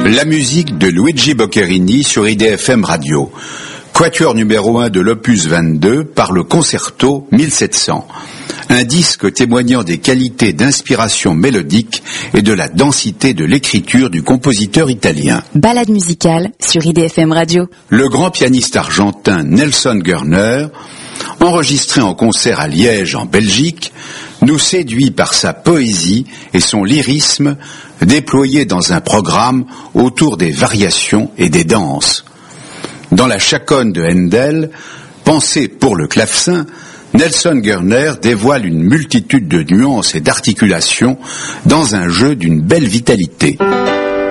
La musique de Luigi Boccherini sur IDFM Radio. Quatuor numéro 1 de l'opus 22 par le Concerto 1700. Un disque témoignant des qualités d'inspiration mélodique et de la densité de l'écriture du compositeur italien. Balade musicale sur IDFM Radio. Le grand pianiste argentin Nelson Gurner, enregistré en concert à Liège en Belgique, nous séduit par sa poésie et son lyrisme déployé dans un programme autour des variations et des danses. Dans la chaconne de Handel, pensée pour le clavecin, Nelson Gurner dévoile une multitude de nuances et d'articulations dans un jeu d'une belle vitalité.